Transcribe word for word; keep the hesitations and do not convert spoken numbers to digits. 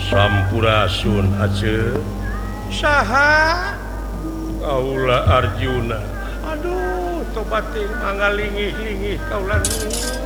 Sampurasun Aceh saha kaula Arjuna aduh tobat teh mangga lingih-lingih kaulan